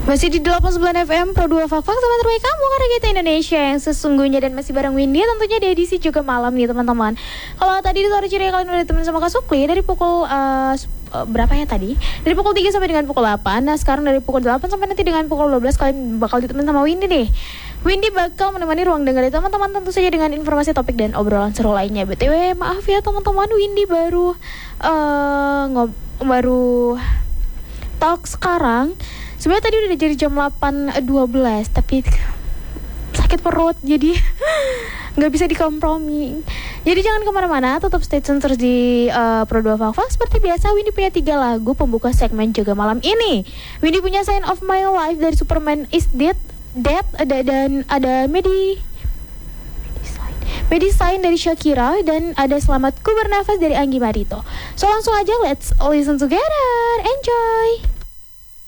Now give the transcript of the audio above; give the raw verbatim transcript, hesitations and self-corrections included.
Masih di delapan puluh sembilan F M Pro dua Fak Fak, teman terbaik kamu karena kita Indonesia yang sesungguhnya. Dan masih bareng Windy tentunya di edisi juga malam nih teman-teman. Kalau tadi di sore ceria kalian udah ditemenin sama Kak Sukli dari pukul uh, uh, berapa ya tadi? Dari pukul tiga sampai dengan pukul delapan. Nah sekarang dari pukul delapan sampai nanti dengan pukul dua belas kalian bakal ditemenin sama Windy nih. Windy bakal menemani ruang dengar teman-teman tentu saja dengan informasi topik dan obrolan seru lainnya. B T W maaf ya teman-teman, Windy baru uh, ngob baru talk sekarang. Sebenarnya tadi udah jadi jam delapan dua belas, tapi sakit perut jadi nggak bisa dikompromi. Jadi jangan kemana-mana, tetap stay tune terus di uh, Pro dua Fak Fak. Seperti biasa Windy punya tiga lagu pembuka segmen juga malam ini. Windy punya Sign of My Life dari Superman is Dead, Dead ada, dan ada Medi Medicine dari Shakira, dan ada Selamat Ku Bernafas dari Anggi Marito. So langsung aja let's listen together, enjoy.